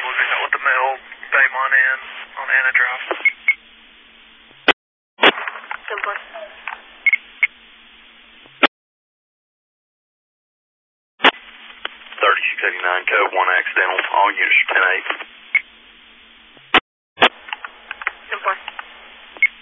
agreement with the mill, Baymont Inn on Anna Drive. 3689, code 1 accidental. All units are 10-8.